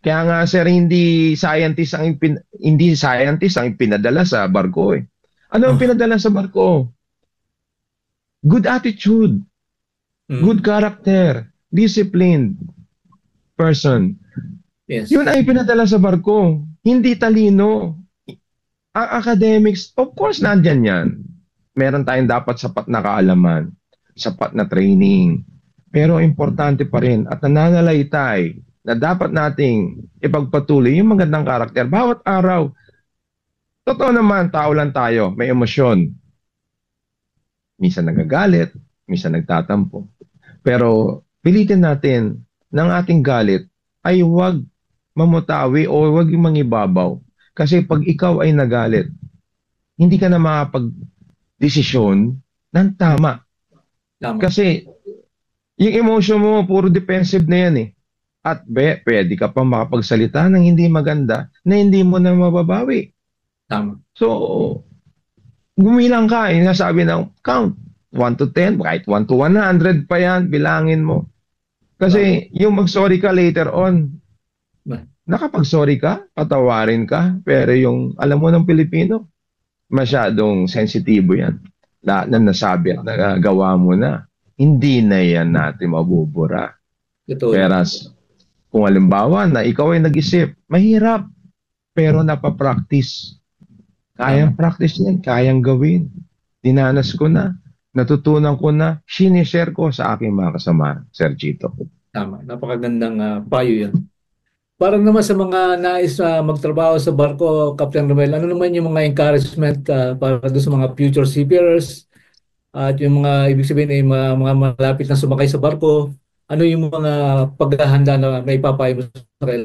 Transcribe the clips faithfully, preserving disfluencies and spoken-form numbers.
Kaya nga sir, hindi scientist ang ipin, hindi scientist ang pinadala sa barko eh. Ano ang Oh, pinadala sa barko? Good attitude, good mm, character, disciplined person. Yun yes. ay pinadala sa barko. Hindi talino. Ang academics, of course, nandyan yan. Meron tayong dapat sapat na kaalaman, sapat na training. Pero importante pa rin at nananalaytay na dapat nating ipagpatuloy yung magandang karakter. Bawat araw, totoo naman, tao lang tayo, may emosyon. Minsan nagagalit, minsan nagtatampo. Pero pilitin natin ng ating galit ay huwag mamutawi o huwag yung mangibabaw. Kasi pag ikaw ay nagalit, hindi ka na makapag-desisyon ng tama. Tama. Kasi yung emotion mo, puro defensive na yan eh. At be, pwede ka pa makapagsalita ng hindi maganda na hindi mo na mababawi. Tama. So, gumilang ka, yung nasabi ng count, one to ten, kahit one to one hundred pa yan, bilangin mo. Tama. Kasi yung mag-sorry ka later on, Ma- nakapag-sorry ka, patawarin ka, pero yung, alam mo ng Pilipino, masyadong sensitibo yan. Lahat na nasabi at nagagawa mo na, hindi na yan natin mabubura. Totoo yan. Whereas, kung halimbawa na ikaw ay nag-isip, mahirap, pero napapractice. Kayang Tama. practice yan, kayang gawin. Dinanas ko na, natutunan ko na, sinishare ko sa aking mga kasama, Sir Chito. Tama. Napakagandang ah, payo yan. Para naman sa mga nais ah, magtrabaho sa barko, Captain Romel, ano naman yung mga encouragement ah, para doon sa mga future seafarers at yung mga ibig sabihin ay mga, mga malapit na sumakay sa barko, ano yung mga paghahanda na may papayo mo sa kanila?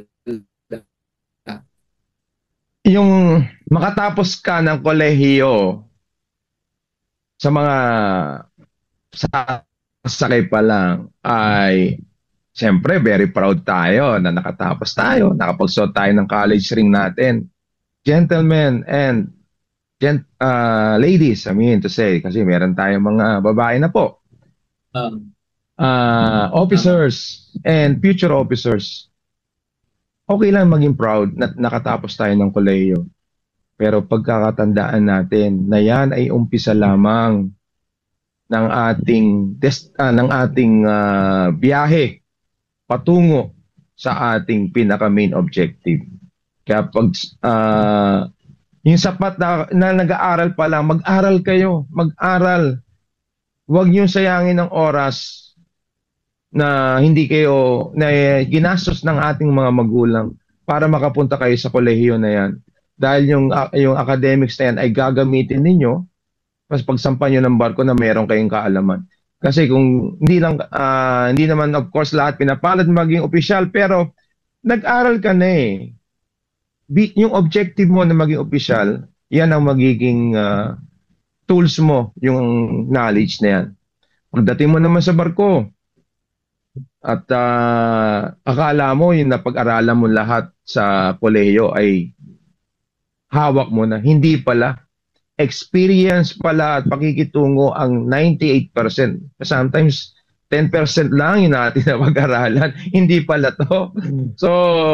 Yung makatapos ka ng kolehiyo sa mga sasakay pa lang ay siyempre very proud tayo na nakatapos tayo, nakapagsuot tayo ng college ring natin. Gentlemen and gent uh, ladies, I mean to say, kasi meron tayong mga babae na po. Ah, Uh, tama. officers and future officers, okay lang maging proud na nakatapos tayo ng kolehiyo. Pero pagkakatandaan natin na yan ay umpisa lamang ng ating des- ah, ng ating ah, biyahe patungo sa ating pinaka main objective. Kaya pag ah, yung sapat na, na nag-aaral pa lang, mag-aral kayo, mag-aral. Huwag niyo sayangin ng oras na hindi kayo na ginastos ng ating mga magulang para makapunta kayo sa kolehiyo na yan. Dahil yung ah, yung academics na yan ay gagamitin ninyo mas pagsampa nyo ng barko na meron kayong kaalaman. Kasi kung hindi lang ah, hindi naman of course lahat pinapalad maging opisyal pero nag-aral ka na eh. Bi- yung objective mo na maging opisyal, yan ang magiging ah, tools mo, yung knowledge na yan. Pagdating mo naman sa barko at ah, akala mo yung napag-aralan mo lahat sa kolehiyo ay hawak mo na. Hindi pala. Experience pala at pakikitungo ang ninety-eight percent. Sometimes ten percent lang yung natin na pag-aralan. Hindi pala to. So,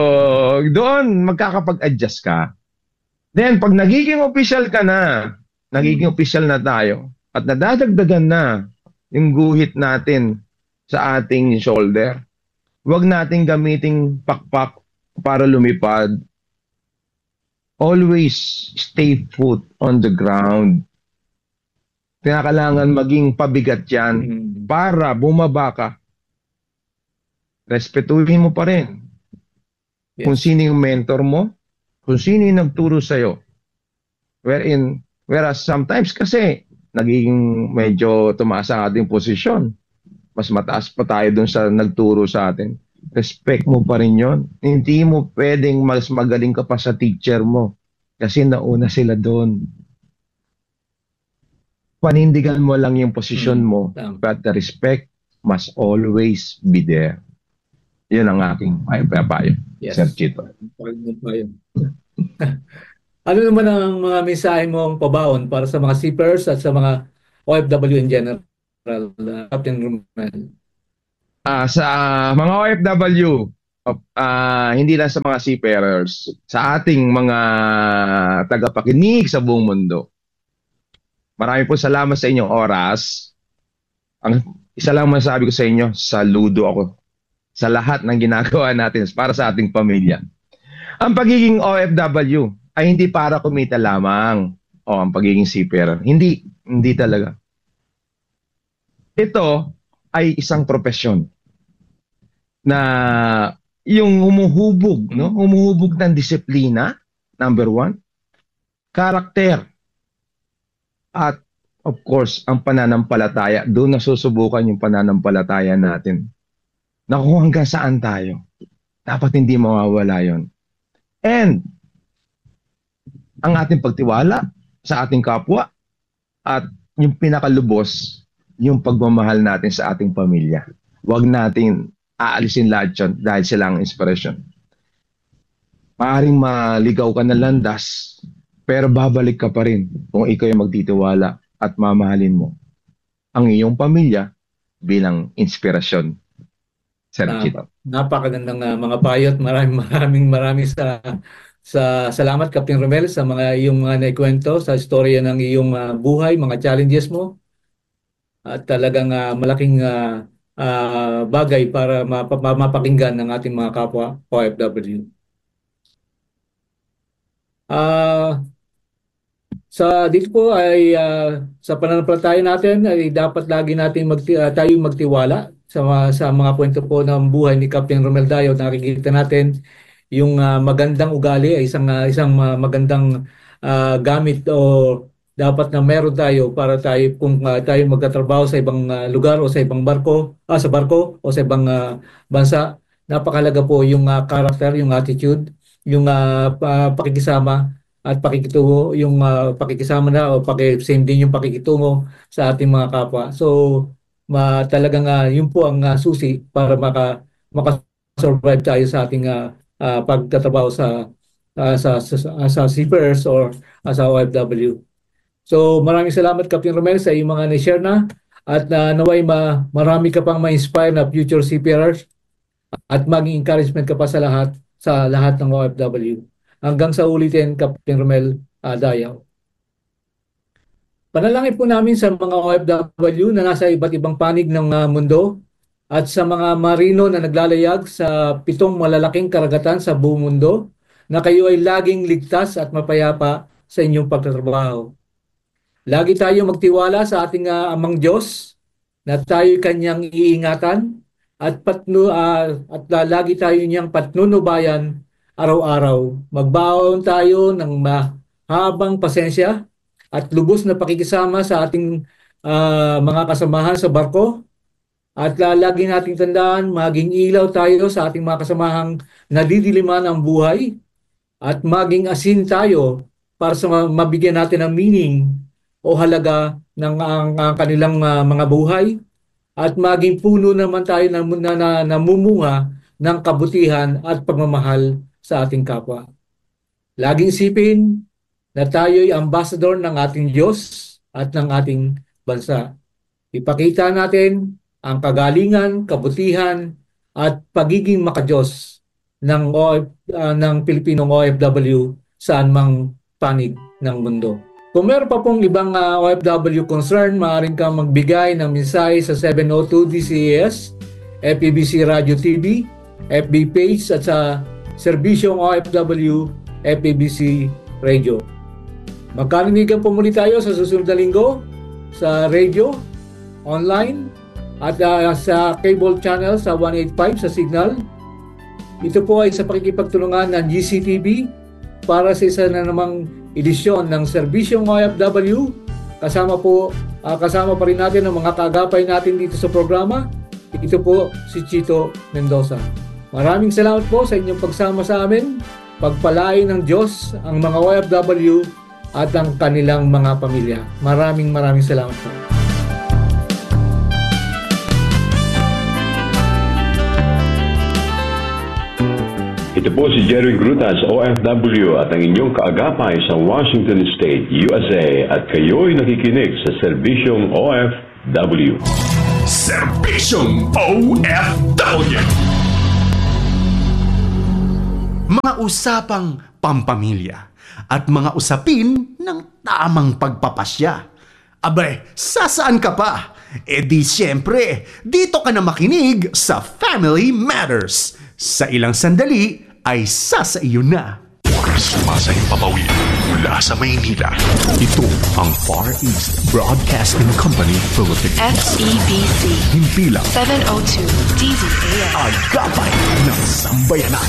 doon magkakapag-adjust ka. Then, pag nagiging official ka na, nagiging Mm. official na tayo, at nadadagdagan na yung guhit natin sa ating shoulder, huwag nating gamiting pakpak para lumipad. Always stay put on the ground. Kailangan maging pabigat yan Mm. para bumaba ka. Respetuhin mo pa rin kung Yes. sino yung mentor mo, kung sino yung nagturo sa'yo. Wherein, whereas sometimes kasi nagiging medyo tumaas ang ating posisyon. Mas mataas pa tayo dun sa nagturo sa atin. Respect mo pa rin yon. Hindi mo pwedeng mas magaling ka pa sa teacher mo kasi nauna sila doon. Panindigan mo lang yung posisyon Mm. mo, Tama. but the respect must always be there. Yun ang aking payo, Sir Yes. Chito. Pakinggan pa yun. Ano naman ang mga mensahe mong pabaon para sa mga seafarers at sa mga O F W in general, uh, Captain Romel? Ah, sa mga O F W, uh, hindi lang sa mga seafarers, sa ating mga tagapakinig sa buong mundo. Marami po salamat sa inyong oras. Ang isa lang masasabi ko sa inyo, saludo ako sa lahat ng ginagawa natin para sa ating pamilya. Ang pagiging O F W ay hindi para kumita lamang. O ang pagiging seafarer. Hindi, hindi talaga. Ito ay isang propesyon na yung humuhubog, no? Humuhubog ng disiplina, number one, karakter, at of course, ang pananampalataya. Doon nasusubukan yung pananampalataya natin. Na kung hanggang saan tayo, dapat hindi mawawala yon. And, ang ating pagtiwala sa ating kapwa, at yung pinakalubos, yung pagmamahal natin sa ating pamilya. Huwag natin aalisin lahat yun dahil sila ang inspirasyon. Maaring maligaw ka na landas, pero babalik ka pa rin kung ikaw yung magtitiwala at mamahalin mo ang iyong pamilya bilang inspirasyon. Sir Uh, Chito. napakagandang uh, mga payot. Maraming maraming maraming sa sa salamat Captain Romel sa mga iyong mga naikwento sa istorya ng iyong uh, buhay, mga challenges mo. At talagang uh, malaking uh, uh, bagay para map- mapakinggan ng ating mga kapwa O F W. Ah, uh, Sa dito po ay uh, sa pananampalataya natin ay dapat lagi natin magti, uh, tayo magtiwala sa mga, sa mga kwento po ng buhay ni Captain Romel Dayo. Nakikita natin yung uh, magandang ugali ay isang uh, isang uh, magandang uh, gamit o dapat na meron tayo para tayo kung uh, tayo magtatrabaho sa ibang uh, lugar o sa ibang barko, ah, sa barko o sa ibang uh, bansa. Napakalaga po yung uh, character, yung attitude, yung uh, pakikisama at pakikitungo, yung uh, pakikisama na o paki, same din yung pakikitungo sa ating mga kapwa. So, ma, talagang uh, yun po ang uh, susi para maka, maka-survive tayo sa ating uh, uh, pagtatrabaho sa, uh, sa, sa, sa, sa seafarers or uh, sa O F W. So, maraming salamat Captain Romel sa iyong mga na-share na at uh, naway ma, marami ka pang ma-inspire na future seafarers at maging encouragement ka pa sa lahat sa lahat ng O F W. Hanggang sa ulitin, Captain Romel uh, Dayaw. Panalangin po namin sa mga O F W na nasa iba't ibang panig ng uh, mundo at sa mga marino na naglalayag sa pitong malalaking karagatan sa buong mundo na kayo ay laging ligtas at mapayapa sa inyong pagtatrabaho. Lagi tayo magtiwala sa ating uh, Amang Diyos na tayo kanyang iingatan at, patnu, uh, at uh, lagi tayo niyang patnunubayan araw-araw. Magbaon tayo ng mahabang pasensya at lubos na pakikisama sa ating uh, mga kasamahan sa barko. At uh, lagi nating tandaan, maging ilaw tayo sa ating mga kasamahang nadidiliman ang buhay at maging asin tayo para sa mabigyan natin ng meaning o halaga ng ang, ang kanilang uh, mga buhay at maging puno naman tayo na, na, na namumunga ng kabutihan at pagmamahal sa ating kapwa. Laging isipin na tayo'y ambassador ng ating Diyos at ng ating bansa. Ipakita natin ang kagalingan, kabutihan at pagiging makadiyos ng, uh, ng Pilipinong O F W saan mang panig ng mundo. Kung meron pa pong ibang uh, O F W concern, maaaring kang magbigay ng mensahe sa seven oh two D C A S, F E B C Radio T V, F B page at sa Serbisyong O F W F E B C Radio. Magkarinigan po muli tayo sa susunod na linggo sa radio, online, at uh, sa cable channel sa one eighty-five sa Signal. Ito po ay sa pakikipagtulungan ng G C T V para sa isa na namang edisyon ng Serbisyong O F W. Kasama po, uh, kasama pa rin natin ang mga kaagapay natin dito sa programa. Ito po si Chito Mendoza. Maraming salamat po sa inyong pagsama sa amin. Pagpalain ng Diyos ang mga O F W at ang kanilang mga pamilya. Maraming maraming salamat po. Ito po si Jerry Grutas, O F W at ang inyong kaagapay sa Washington State, U S A at kayo'y nakikinig sa Serbisyong O F W. Serbisyong O F W! mga usapang pampamilya, at mga usapin ng tamang pagpapasya. Abay, sasaan ka pa? E di siyempre, dito ka na makinig sa Family Matters. Sa ilang sandali ay sasaiyo na. Sumasayang papawid mula sa Maynila. Ito ang Far East Broadcasting Company Philippines. F E B C. Himpilang seven oh two D Z A S. Agapay ng Sambayanan.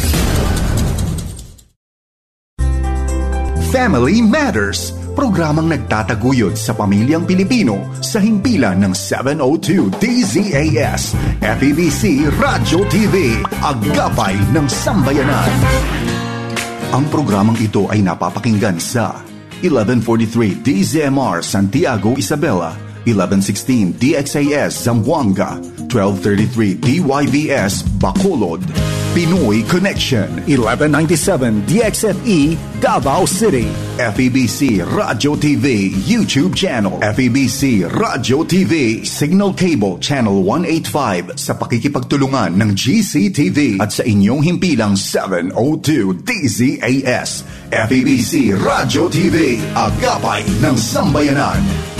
Family Matters, programang nagtataguyod sa pamilyang Pilipino sa himpilan ng seven oh two D Z A S, F E B C Radyo T V, Agapay ng Sambayanan. Ang programang ito ay napapakinggan sa eleven forty-three D Z M R Santiago, Isabela, eleven sixteen D X A S Zamboanga, twelve thirty-three D Y V S Bacolod, Pinoy Connection, eleven ninety-seven D X F E Davao City, F E B C Radyo T V YouTube channel, F E B C Radyo T V Signal Cable Channel one eighty-five sa pakikipagtulungan ng G C T V at sa inyong himpilang seven oh two D Z A S, F E B C Radyo T V, Agapay ng Sambayanan.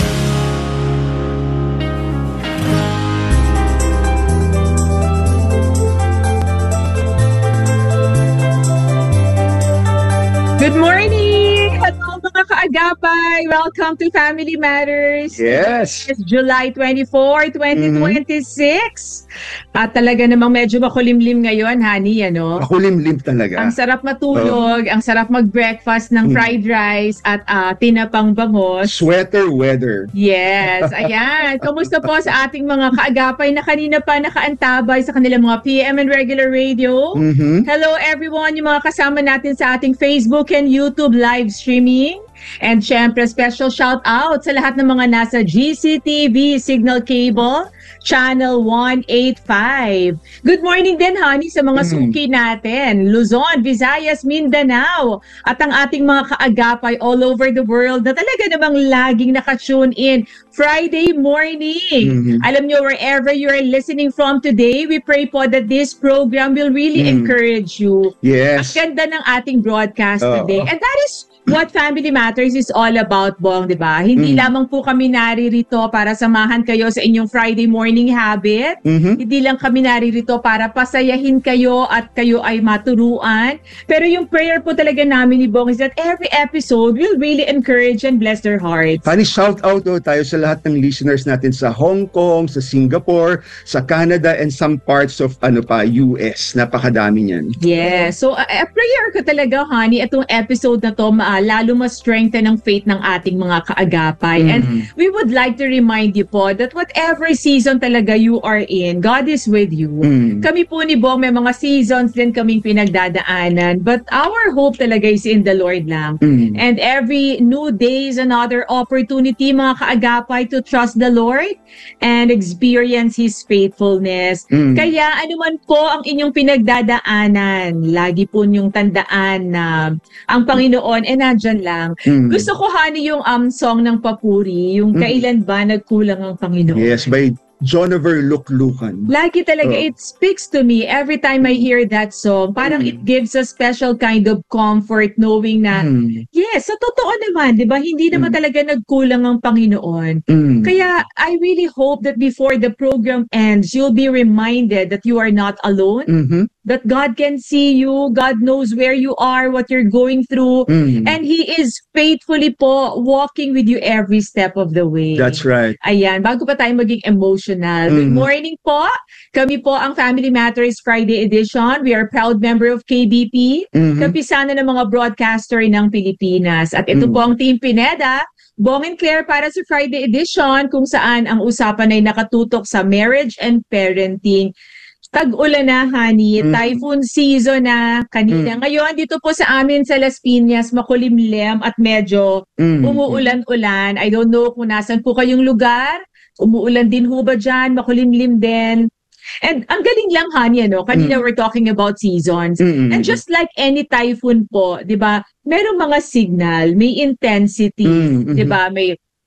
Good morning! Hello mga kaagapay! Welcome to Family Matters. Yes! It's July twenty-fourth, twenty twenty-six. Mm-hmm. At talaga namang medyo makulimlim ngayon, honey, ano? Makulimlim talaga. Ang sarap matulog, oh. Ang sarap mag-breakfast ng fried rice at uh, tinapang bangos. Sweater weather. Yes, ayan. Kamusta po sa ating mga kaagapay na kanina pa nakaantabay sa kanilang mga P M and regular radio? Mm-hmm. Hello everyone, yung mga kasama natin sa ating Facebook and YouTube live streaming. And syempre, special shout out sa lahat ng mga nasa G C T V Signal Cable Channel one eighty-five. Good morning din, honey, sa mga mm-hmm. suki natin. Luzon, Visayas, Mindanao. At ang ating mga kaagapay all over the world na talaga namang laging nakatune in Friday morning. Mm-hmm. Alam nyo, wherever you are listening from today, we pray po that this program will really mm-hmm. encourage you. Yes. Ang ganda ng ating broadcast uh, today. And that is what Family Matters is all about, Bong, di ba? Hindi mm. lamang po kami naririto para samahan kayo sa inyong Friday morning habit. Mm-hmm. Hindi lang kami naririto para pasayahin kayo at kayo ay maturuan. Pero yung prayer po talaga namin ni Bong is that every episode will really encourage and bless their hearts. Honey, shout out oh, tayo sa lahat ng listeners natin sa Hong Kong, sa Singapore, sa Canada, and some parts of ano pa, U S. Napakadami niyan. Yeah. So, a uh, prayer ko talaga, honey, itong episode na to, ma- lalo mas strengthen ang faith ng ating mga kaagapay. Mm-hmm. And we would like to remind you po that whatever season talaga you are in, God is with you. Mm-hmm. Kami po ni Bong, may mga seasons din kaming pinagdadaanan. But our hope talaga is in the Lord lang. Mm-hmm. And every new day is another opportunity, mga kaagapay, to trust the Lord and experience His faithfulness. Mm-hmm. Kaya anuman po ang inyong pinagdadaanan, lagi po niyong tandaan na ang Panginoon ay nandyan lang. Mm. Gusto ko, honey, yung um, song ng Papuri, yung mm. Kailan ba nagkulang ang Panginoon? Yes, by Jonover Luklukan. Lagi talaga, oh. It speaks to me every time I hear that song. Parang mm. it gives a special kind of comfort knowing na, mm. yes, sa totoo naman, di ba? Hindi naman mm. talaga nagkulang ang Panginoon. Mm. Kaya I really hope that before the program ends, you'll be reminded that you are not alone. Mm-hmm. That God can see you, God knows where you are, what you're going through, mm. and He is faithfully po walking with you every step of the way. That's right. Ayan, bago pa tayo maging emotional. Mm. Good morning po. Kami po ang Family Matters Friday edition. We are proud member of K B P, mm-hmm. kapisana ng mga broadcaster ng Pilipinas. At ito mm. po ang Team Pineda, Bong and Claire para sa Friday edition kung saan ang usapan ay nakatutok sa marriage and parenting. Tag-ulan na, honey. Mm. Typhoon season na kanina. Mm. Ngayon, dito po sa amin sa Las Piñas, makulimlim at medyo mm. umuulan-ulan. I don't know kung nasan po kayong lugar. Umuulan din ho ba dyan? Makulimlim din. And ang galing lang, honey, ano? Kanina mm. we're talking about seasons. Mm-hmm. And just like any typhoon po, di ba, merong mga signal, may intensity, mm-hmm. di ba, may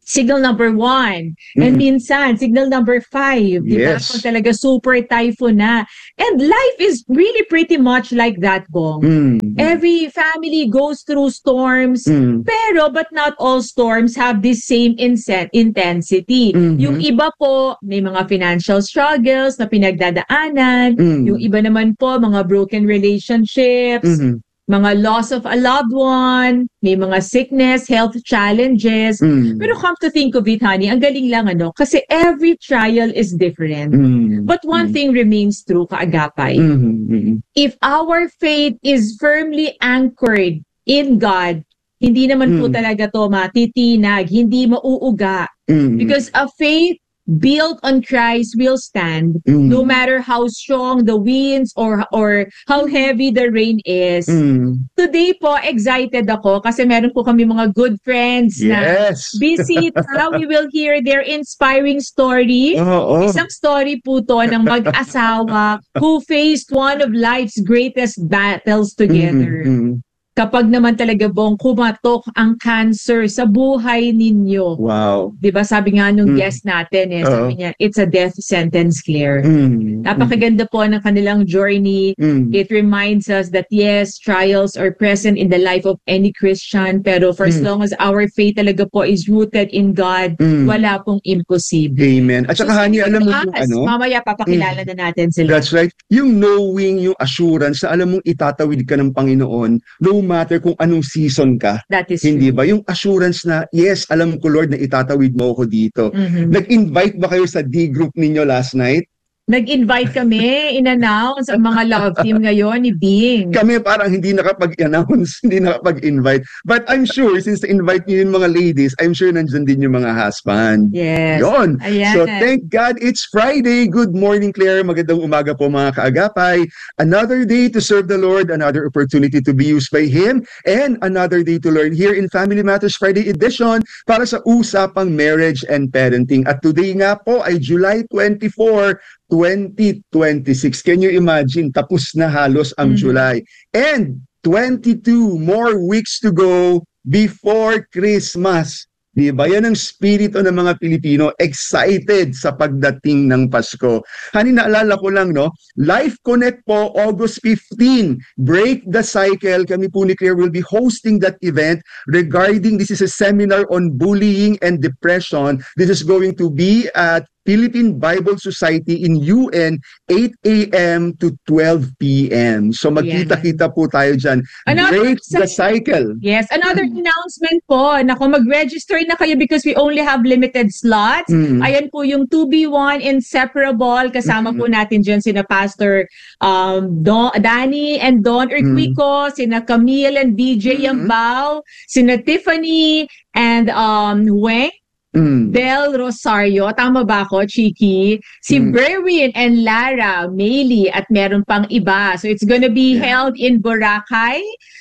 signal number one. And Mm. minsan, signal number five. Diba? Yes. Pag talaga super typhoon na. And life is really pretty much like that, Bong. Mm. Every family goes through storms, Mm. pero but not all storms have this same insen- intensity. Mhm. Yung iba po, may mga financial struggles na pinagdadaanan. Mm. Yung iba naman po, mga broken relationships, Mhm. mga loss of a loved one, may mga sickness, health challenges. Mm. Pero come to think of it, honey, ang galing lang ano, kasi every trial is different. Mm. But one Mm. thing remains true, kaagapay. Mhm. Mhm. If our faith is firmly anchored in God, hindi naman po Mm. talaga to matitinag, hindi mauuga. Mm. Because a faith built on Christ will stand Mm. no matter how strong the winds or or how heavy the rain is. Mm. Today po, excited ako kasi meron po kami mga good friends na Yes. bisita. We will hear their inspiring story. Oo. Isang story po to ng mag-asawa who faced one of life's greatest battles together. Mhm. Mhm. Kapag naman talaga bong kumatok ang cancer sa buhay ninyo. Wow. 'Di ba sabi nga nung Mm. guest natin eh, Oo. sabi niya, it's a death sentence, Claire. Mm. Napakaganda po ng kanilang journey. Mm. It reminds us that yes, trials are present in the life of any Christian, pero for as Mm. long as our faith talaga po is rooted in God, Mm. wala pong imposible. Amen. At saka, So, honey, stay alam mo with yung us. ano? Mamaya papakilala na natin sila. That's right. Yung knowing, yung assurance na alam mong itatawid ka ng Panginoon, no matter kung anong season ka. That is Hindi true. ba? Yung assurance na, yes, alam ko, Lord, na itatawid mo ako dito. Mhm. Nag-invite ba kayo sa D group ninyo last night? Nag-invite kami, in-announce ang mga love team ngayon ni Bing. Kami parang hindi nakapag-announce, hindi nakapag-invite. But I'm sure, since na-invite niyo yung mga ladies, I'm sure nandyan din yung mga husband. Yes. Yon. Ayan. So thank God it's Friday. Good morning, Claire. Magandang umaga po mga kaagapay. Another day to serve the Lord, another opportunity to be used by Him, and another day to learn here in Family Matters Friday edition para sa usapang marriage and parenting. At today nga po ay July twenty-fourth, twenty twenty-six. Can you imagine? Tapos na halos ang Mhm. July. And twenty-two more weeks to go before Christmas. Di ba? Yan ang spirito ng mga Pilipino, excited sa pagdating ng Pasko. Hani, naalala ko lang, no? Life Connect po, August fifteenth. Break the Cycle. Kami po ni Claire will be hosting that event regarding, this is a seminar on bullying and depression. This is going to be at Philippine Bible Society in U N, eight a.m. to twelve p.m. So magkita-kita po tayo dyan. Another Break the cycle. Yes, another announcement po. Nako, mag-register na kayo because we only have limited slots. Mm. Ayan po yung two B one Inseparable. Kasama Mhm. po natin dyan sina Pastor um, Don, Danny and Don Urquico, sina Camille and D J Mhm. Yambao, sina Tiffany and um, Weng Mm. Del Rosario, tama ba ako, Chiki? Si Mm. Berwin and Lara, Maylie, at meron pang iba. So it's gonna be Yeah. held in Boracay,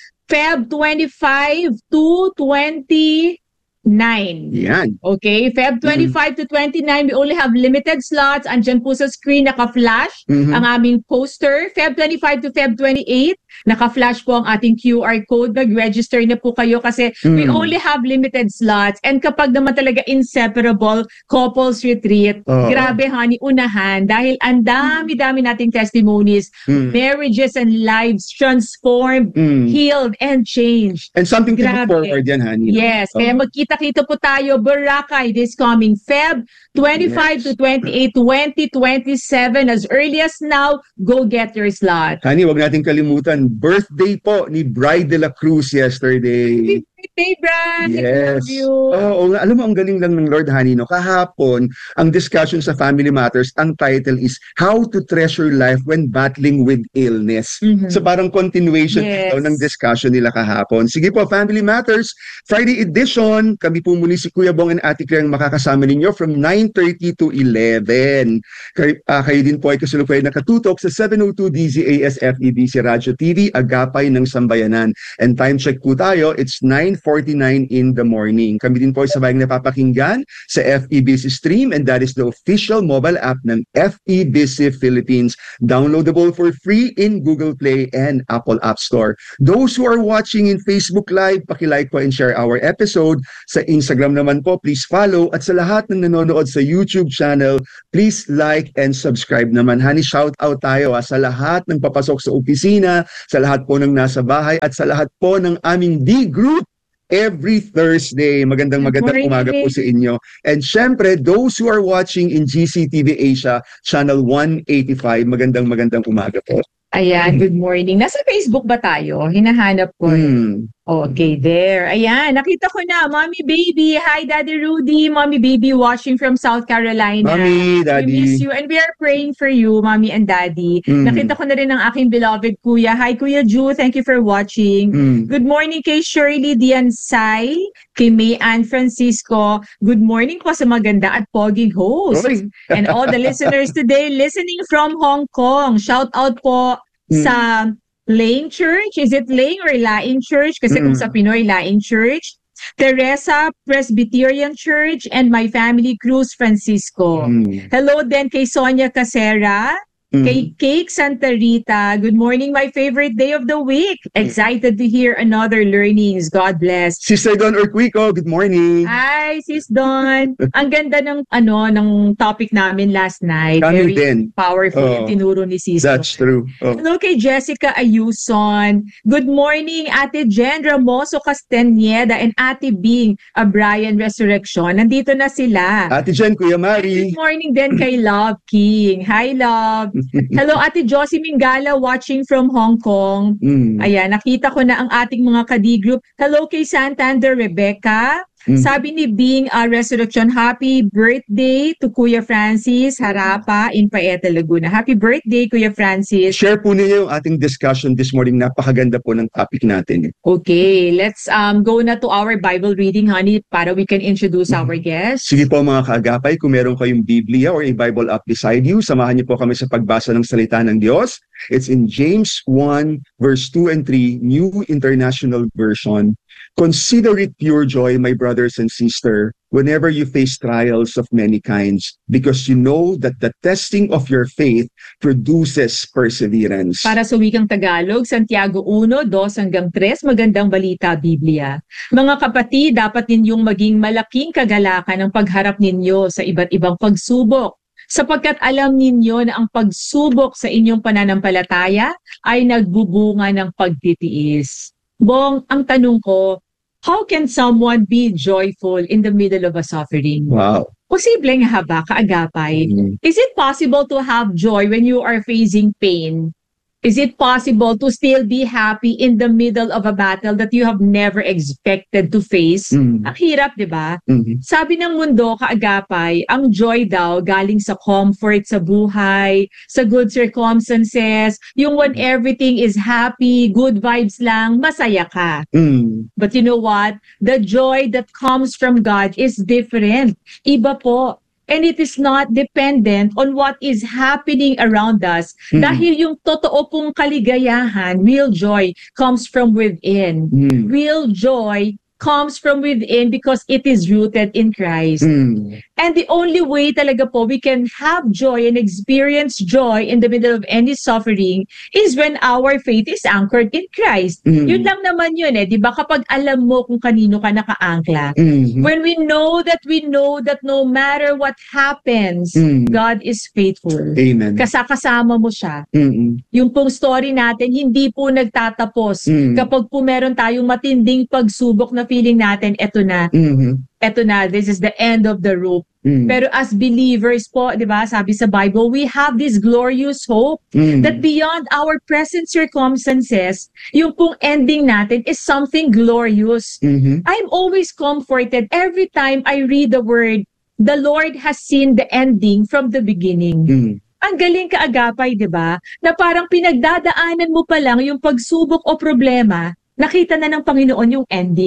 Feb twenty-five to twenty-nine. Yan. Okay, Feb twenty-five to twenty-nine, we only have limited slots. Andyan po sa screen, naka-flash Mhm. ang aming poster. Feb twenty-five to Feb twenty-eight, naka-flash po ang ating Q R code. Mag-register na po kayo kasi we Mm. only have limited slots. And kapag naman talaga Inseparable Couples Retreat, Oo. grabe honey, unahan. Dahil ang dami-dami nating testimonies, Mm. marriages and lives transformed, Mm. healed, and changed. And something to look Grabe. forward yan, honey. Yes, Oh. kaya magkita-kita po tayo Boracay this coming Feb twenty-five Yes. to twenty-eight, twenty twenty-seven. As early as now, go get your slot. Honey, wag nating kalimutan, birthday po ni Bride de la Cruz yesterday. Happy birthday, Brad! I Yes. love you. Oo, nga. Alam mo, ang galing lang ng Lord, honey, no? Kahapon, ang discussion sa Family Matters, ang title is How to Treasure Life When Battling with Illness. Mhm. So parang continuation Yes. daw ng discussion nila kahapon. Sige po, Family Matters, Friday edition. Kami po muli si Kuya Bong and Ate Claire ang makakasama ninyo from nine thirty to eleven. Kay, ah, kayo din po ay kasalukuyan nakatutok sa seven oh two D Z A S F E B C Radio T V, Agapay ng Sambayanan. And time check po tayo, it's nine forty-nine in the morning. Kami din po ay sabayang napapakinggan sa F E B C Stream, and that is the official mobile app ng F E B C Philippines. Downloadable for free in Google Play and Apple App Store. Those who are watching in Facebook Live, paki-like po and share our episode. Sa Instagram naman po, please follow. At sa lahat ng nanonood sa YouTube channel, please like and subscribe naman. Honey, shout out tayo ha, sa lahat ng papasok sa opisina, sa lahat po ng nasa bahay, at sa lahat po ng aming D-Group every Thursday. Magandang magandang umaga po sa inyo. And syempre, those who are watching in G C T V Asia, Channel one eighty-five, magandang magandang umaga po. Ayan, good morning. Nasa Facebook ba tayo? Hinahanap ko. Hmm. Okay, there. Ayan, nakita ko na. Mommy Baby. Hi, Daddy Rudy. Mommy Baby watching from South Carolina. Mommy, Daddy. We miss you and we are praying for you, Mommy and Daddy. Mm. Nakita ko na rin ang aking beloved Kuya. Hi, Kuya Ju. Thank you for watching. Mm. Good morning kay Shirley Diansay, kay May Ann Francisco. Good morning po sa maganda at poging host. Oy. And all the listeners today listening from Hong Kong. Shout out po Mm. sa Laing Church. Is it Laing or Laing Church? Kasi kung Mm. sa Pinoy, Laing Church. Teresa Presbyterian Church and my family, Cruz Francisco. Mm. Hello din kay Sonia Casera, Mm. kay Cake Santa Rita. Good morning, my favorite day of the week. Excited to hear another learnings. God bless. Sister Don Urquico, good morning. Hi, Sis Don. Ang ganda ng ano ng topic namin last night. Kami Very din. powerful Oh, yung tinuro ni Sis. That's true. Oh. Hello kay Jessica Ayuson. Good morning, Ate Jen Ramoso Castañeda and Ate Bing, a Brian Resurrection. Nandito na sila. Ate Jen, Kuya Mari. Good morning din kay Love King. Hi, Love. Hello, Ate Josie Mingala watching from Hong Kong. Mm. Ayan, nakita ko na ang ating mga ka-D-group. Hello kay Santander Rebecca. Mm. Sabi ni Bing uh, Resurrection, happy birthday to Kuya Francis Harapa in Paeta, Laguna. Happy birthday, Kuya Francis. Share po ninyo yung ating discussion this morning. Napakaganda po ng topic natin. Okay, let's um go na to our Bible reading, honey, para we can introduce our guests. Sige po mga kaagapay, kung meron kayong Biblia or a Bible app beside you, samahan niyo po kami sa pagbasa ng salita ng Diyos. It's in James one, verse two and three, New International Version. Consider it pure joy, my brothers and sisters, whenever you face trials of many kinds, because you know that the testing of your faith produces perseverance. Para sa wikang Tagalog, Santiago one, two hanggang three, magandang balita, Biblia. Mga kapatid, dapat ninyong maging malaking kagalakan ang pagharap ninyo sa iba't ibang pagsubok, sapagkat alam ninyo na ang pagsubok sa inyong pananampalataya ay nagbubunga ng pagtitiis. Bong, ang tanong ko, how can someone be joyful in the middle of a suffering? Wow. Posible nga ba, kaagapay? Mm. Is it possible to have joy when you are facing pain? Is it possible to still be happy in the middle of a battle that you have never expected to face? Mm. Ang hirap, di ba? Mhm. Sabi ng mundo, kaagapay, ang joy daw galing sa comfort sa buhay, sa good circumstances, yung when everything is happy, good vibes lang, masaya ka. Mm. But you know what? The joy that comes from God is different. Iba po. And it is not dependent on what is happening around us. Mm. Dahil yung totoo pong kaligayahan, real joy, comes from within. Mm. Real joy comes from within because it is rooted in Christ. Mm. And the only way talaga po we can have joy and experience joy in the middle of any suffering is when our faith is anchored in Christ. Mm. Yun lang naman yun eh. Di ba kapag alam mo kung kanino ka nakaangkla, Mm. when we know that we know that no matter what happens, Mm. God is faithful. Amen. Kasakasama mo siya. Mm. Yung pong story natin, hindi po nagtatapos. Mm. Kapag po meron tayong matinding pagsubok na feeling natin, eto na, Mhm. eto na, this is the end of the rope. Mm. Pero as believers po, di ba, sabi sa Bible, we have this glorious hope Mm. that beyond our present circumstances, yung pong ending natin is something glorious. Mhm. I'm always comforted every time I read the word, the Lord has seen the ending from the beginning. Mm. Ang galing kaagapay, di ba? Na parang pinagdadaanan mo pa lang yung pagsubok o problema, nakita na ng Panginoon yung ending.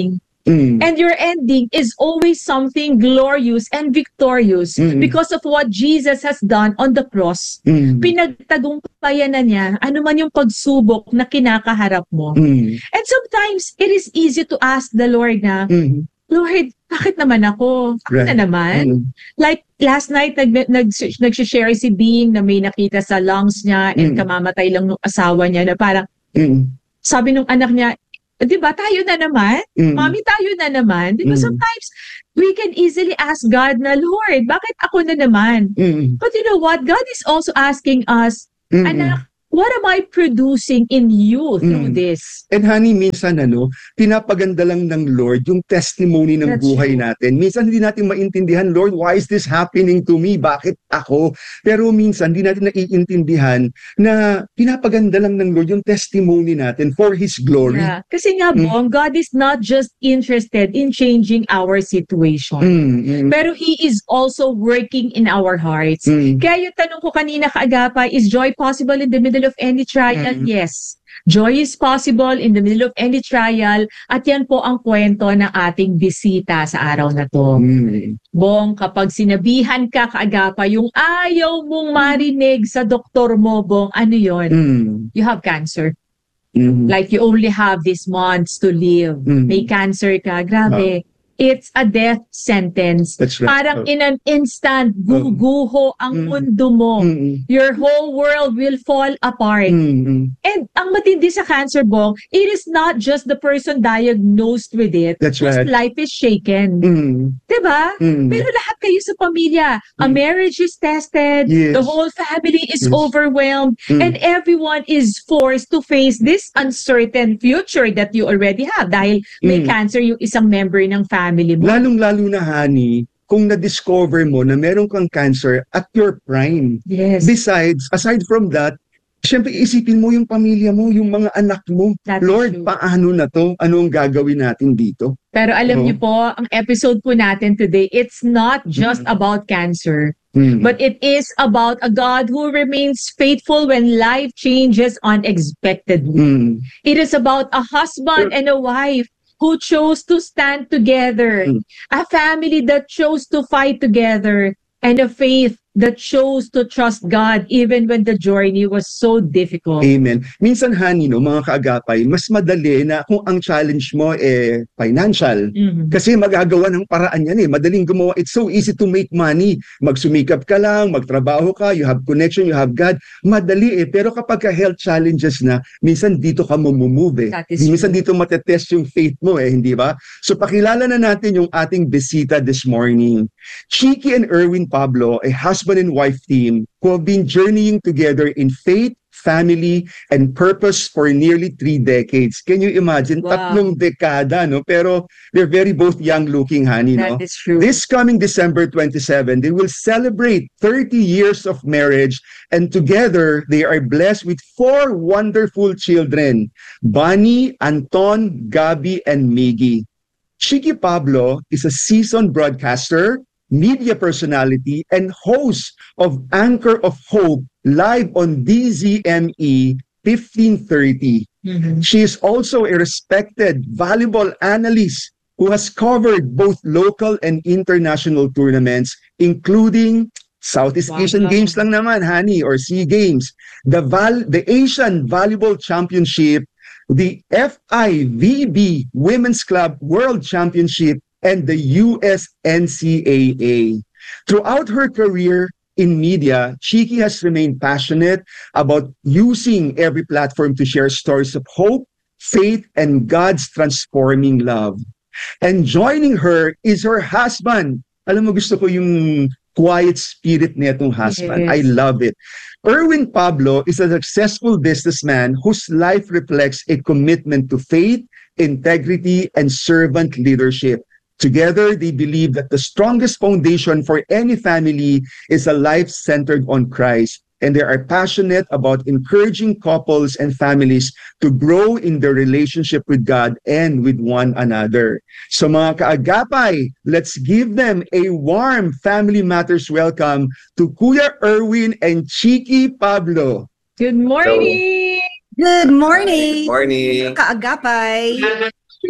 Mm. And your ending is always something glorious and victorious Mm. because of what Jesus has done on the cross. Mm. Pinagtagumpayan na niya ano man yung pagsubok na kinakaharap mo. Mm. And sometimes, it is easy to ask the Lord na, Mm. Lord, bakit naman ako? Ako Right. na naman. Mm. Like, last night, nag, nag, nag-share si Bing na may nakita sa lungs niya and Mm. kamamatay lang ng asawa niya na parang, Mm. sabi nung anak niya, di ba, tayo na naman? Mm. Mami, tayo na naman. Di ba, Mm. sometimes, we can easily ask God na, Lord, bakit ako na naman? Mm. But you know what? God is also asking us, Mm. anak, what am I producing in you through Mm. this? And honey, minsan ano, pinapaganda lang ng Lord yung testimony ng That's buhay true. natin. Minsan hindi natin maintindihan, Lord, why is this happening to me? Bakit ako? Pero minsan hindi natin naiintindihan na pinapaganda lang ng Lord yung testimony natin for His glory. Yeah. Kasi nga, Mm. Bong, God is not just interested in changing our situation. Mm, mm, Pero He is also working in our hearts. mm, Kaya yung tanong ko kanina, kaagapay, is joy possible in the middle of any trial? Mm. Yes. Joy is possible in the middle of any trial. At yan po ang kwento ng ating bisita sa araw na to. mm. Bong, kapag sinabihan ka kaagapay, yung ayaw mong marinig sa doktor mo, Bong, ano yon? Mm, You have cancer. mm. Like you only have these months to live. Mm. May cancer ka. Grabe. It's a death sentence. That's right. Parang in an instant, Oh. guguho ang Mm. mundo mo. Mm, Your whole world will fall apart. mm, mm. And ang matindi sa cancer, Bong, it is not just the person diagnosed with it That's whose right. life is shaken. Mm, Diba? mm. Pero lahat kayo sa pamilya, a Mm. marriage is tested, Yes. the whole family is Yes. overwhelmed, Mm. and everyone is forced to face this uncertain future that you already have dahil may Mm. cancer yung isang member ng family mo. Lalong-lalo na, honey, kung na-discover mo na meron kang cancer at your prime. Yes, Besides, aside from that, syempre isipin mo yung pamilya mo, yung mga anak mo. that is Lord, true. paano na to? Ano ang gagawin natin dito? Pero alam Oh. niyo po, ang episode po natin today, it's not just Mm. about cancer, Hmm. but it is about a God who remains faithful when life changes unexpectedly. Hmm. It is about a husband and a wife who chose to stand together, Mm. a family that chose to fight together, and a faith that chose to trust God even when the journey was so difficult. Amen. Minsan, honey, no, mga kaagapay, mas madali na kung ang challenge mo eh financial. Mhm. Kasi magagawa ng paraan yan eh. Madaling gumawa. It's so easy to make money. Magsumikap ka lang, magtrabaho ka, you have connection, you have God. Madali eh. Pero kapag ka health challenges na, minsan dito ka mamumove eh. That is Minsan true. dito matetest yung faith mo eh, hindi ba? So pakilala na natin yung ating bisita this morning. Chiki and Erwin Pablo, a husband and wife team who have been journeying together in faith, family, and purpose for nearly three decades. Can you imagine? Wow. Tatlong dekada, no? Pero they're very both young-looking, honey, no? That is true. This coming December twenty-seventh, they will celebrate thirty years of marriage, and together they are blessed with four wonderful children, Bunny, Anton, Gabi, and Miggy. Chiki Pablo is a seasoned broadcaster, media personality, and host of Anchor of Hope live on D Z M E fifteen thirty. Mhm. She is also a respected, valuable analyst who has covered both local and international tournaments, including Southeast Wow. Asian Games lang naman, honey, or SEA Games, the Val the Asian Volleyball Championship, the F I V B Women's Club World Championship, and the U S N C A A. Throughout her career in media, Chiki has remained passionate about using every platform to share stories of hope, faith, and God's transforming love. And joining her is her husband. Alam mo, gusto ko yung quiet spirit nitong husband. Yes. I love it. Erwin Pablo is a successful businessman whose life reflects a commitment to faith, integrity, and servant leadership. Together, they believe that the strongest foundation for any family is a life centered on Christ, and they are passionate about encouraging couples and families to grow in their relationship with God and with one another. So mga kaagapay, let's give them a warm Family Matters welcome to Kuya Erwin and Chiki Pablo. Good morning! Good morning! Morning. Kaagapay!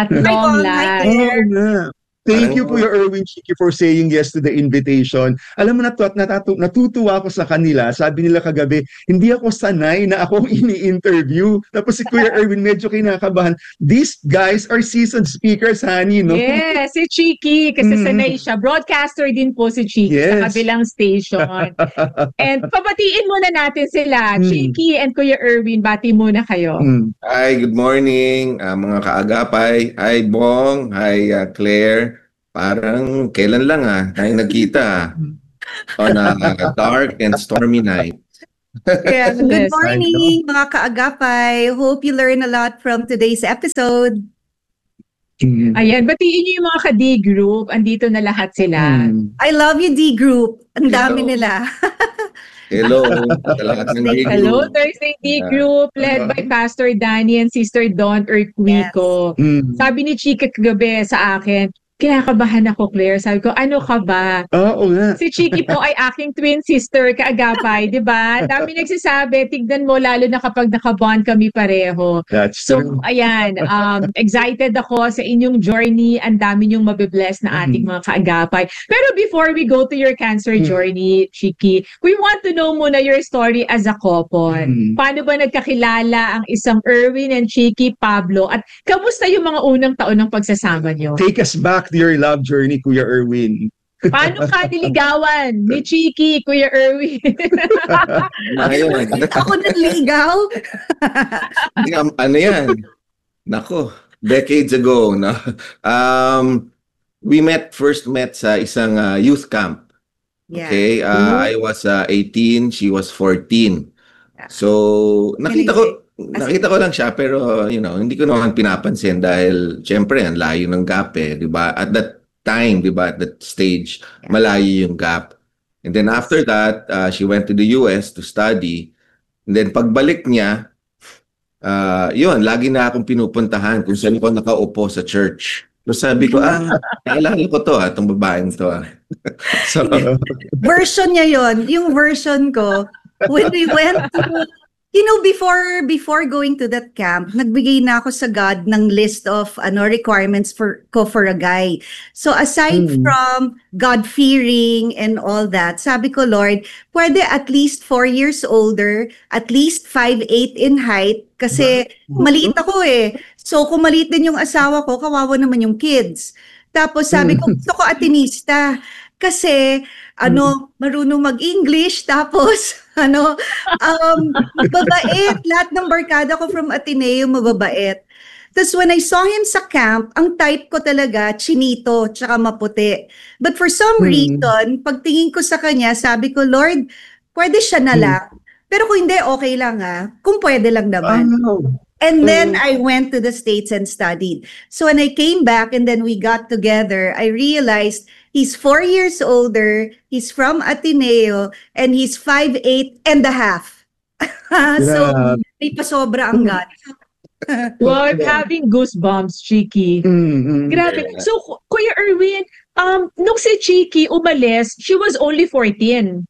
At Hi, long Bong. Hi, last. Claire. Oo nga. Thank Parang- you, Kuya Erwin Chiki, for saying yes to the invitation. Alam mo, natu- natatu- natutuwa ako sa kanila. Sabi nila kagabi, hindi ako sanay na ako ang ini-interview. Tapos si Kuya Erwin medyo kinakabahan. These guys are seasoned speakers, honey, no? Yes, si Chiki, kasi Mm. sanay siya. Broadcaster din po si Chiki sa Yes. kabilang station. And pabatiin muna natin sila. Mm. Chiki and Kuya Erwin, bati muna kayo. Mm. Hi, good morning, ah, mga kaagapay. Hi, Bong. Hi, ah, Claire. Parang kailan lang ah, tayo nagkita on a dark and stormy night. Yeah. Yes. Good morning, mga kaagapay. Hope you learn a lot from today's episode. Mm. Ayan, batiin niyo yung mga ka-D group. Andito na lahat sila. Mm. I love you, D Group. Ang dami Hello. nila. Hello, sa lahat ng Thursday. D Hello, group. Thursday D Yeah. group led by Pastor Danny and Sister Dawn Urquico. Mm. Sabi ni Chiki kagabi sa akin, kinakabahan ako, Claire. Sabi ko, ano ka ba? Oo nga. Si Chiki po ay aking twin sister, kaagapay, di ba? Dami nagsasabi, tignan mo, lalo na kapag nakabond kami pareho. That's So, true. ayan, um, excited ako sa inyong journey. Ang dami niyong mabibless na ating mga kaagapay. Pero before we go to your cancer Mm. journey, Chiki, we want to know muna your story as a couple. Mm. Paano ba nagkakilala ang isang Erwin and Chiki Pablo? At kamusta yung mga unang taon ng pagsasama niyo? Take us back to your love journey, Kuya Erwin. Paano ka niligawan ni Chiki, Kuya Erwin? Ayun. Ako naligaw. Yung, ano yan? Nako, decades ago. No? Um, we met, first met sa isang uh, youth camp. Yeah. Okay, uh, I was uh, eighteen, she was fourteen. So, nakita ko, nakita ko lang siya, pero, you know, hindi ko naman pinapansin dahil, syempre, ang layo ng gap eh, di ba? At that time, di ba, at that stage, malayo yung gap. And then after that, uh, she went to the U S to study. And then pagbalik niya, uh, yun, lagi na akong pinupuntahan kung saan ko nakaupo sa church. So sabi ko, ah, naalala ko to ah, itong babaeng to ah. So, Version niya yon. Yung version ko, when we went to, you know, before before going to that camp, nagbigay na ako sa God ng list of ano requirements for ko for a guy. So aside Mm. from God-fearing and all that, sabi ko, Lord, pwede at least four years older, at least five eight in height, kasi maliit ako eh. So kung maliit din yung asawa ko, kawawa naman yung kids. Tapos sabi ko, gusto ko atinista. Kasi, ano, marunong mag-English, tapos, ano, um, mababait. Lahat ng barkada ko from Ateneo, mababait. Tapos when I saw him sa camp, ang type ko talaga, chinito, tsaka maputi. But for some Hmm. reason, pagtingin ko sa kanya, sabi ko, Lord, pwede siya na Hmm. lang. Pero kung hindi, okay lang ha. Kung pwede lang naman. Oh. And then I went to the States and studied. So when I came back and then we got together, I realized he's four years older, he's from Ateneo, and he's five eight and a half. So, Grabe. may pasobra ang God. Wow, I'm having goosebumps, Chiki. Mm, mm. Grabe. Yeah. So, Ku- Kuya Erwin, um, nung si Chiki umalis, she was only fourteen.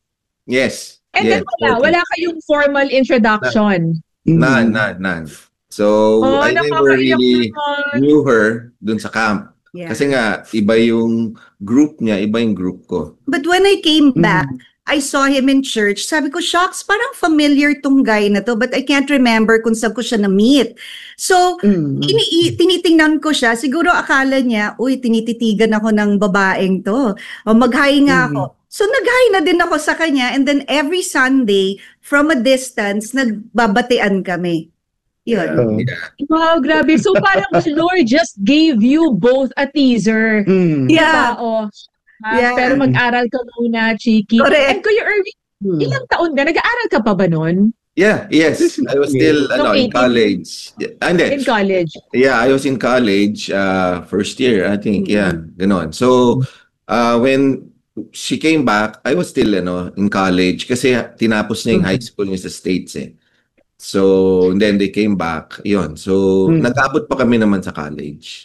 yes. And yes, then wala, okay. wala kayong formal introduction. None, none, none. So, Oh, I never nakakaiyak really naman. knew her dun sa camp. Yeah. Kasi nga, iba yung group niya, iba yung group ko. But when I came Mm. back, I saw him in church. Sabi ko, shocks, parang familiar tong guy na to, but I can't remember kung saan ko siya na-meet. So, Mm. ini tinitingnan ko siya. Siguro akala niya, uy, tinititigan ako ng babaeng to. O mag-hi nga Mm. ako. So, nag-hi na din ako sa kanya. And then every Sunday, from a distance, nagbabatean kami. Yun. Oh. Wow, grabe. So parang the Lord just gave you both a teaser. Mm. Yeah. Diba? Oh. Ah, Yeah. Pero mag-aral ka muna, Chiki. Correct. And Kuya Erwin, Mm. ilang taon ka? Nag-aaral ka pa ba nun? Yeah, yes. I was still ano, in eighteen. college. Yeah, ah, hindi. In college? Yeah, I was in college, uh, first year, I think. Yeah, ganon. So, uh, when she came back, I was still ano, in college kasi tinapos niya yung high school niya sa States eh. So, and then they came back. Yun. So, Mm. nag-abot pa kami naman sa college.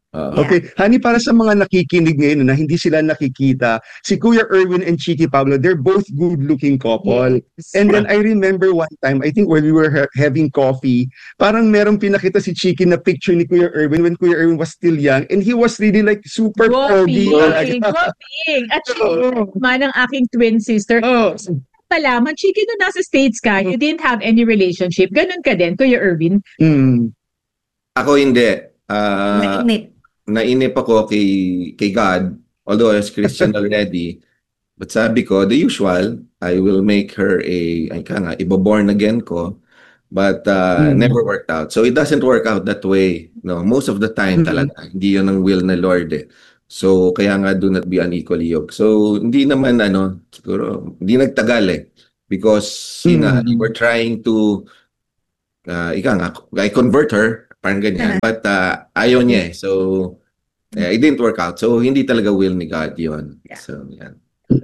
Oo. Okay, honey, para sa mga nakikinig ngayon na hindi sila nakikita, si Kuya Erwin and Chicky Pablo, they're both good-looking couple. Yes. And then I remember one time, I think when we were ha- having coffee, parang merong pinakita si Chicky na picture ni Kuya Erwin when Kuya Erwin was still young, and he was really like super pogi Gwaping, talaga. gwaping. At Oo. man ang aking twin sister. Oh. Palaman, Chiki, nung nasa States ka, you didn't have any relationship. Ganun ka din, Kuya Erwin. Mm. Ako hindi. Ah, Nainip. nainip ako kay kay God, although I was Christian already. But sabi ko, the usual, I will make her a, ay ka nga, iba-born again ko. But uh, Mm. never worked out. So it doesn't work out that way. No, most of the time Mm. talaga. Hindi yun ang will na Lord eh. So kaya nga do not be unequally yoked. So hindi naman ano, siguro, hindi nagtagal eh. Because yun nga, Mm. we were trying to, uh, ika nga, I convert her, parang ganyan. But uh, ayaw niya eh. So eh, it didn't work out. So hindi talaga will ni God yun. Yeah. So yan.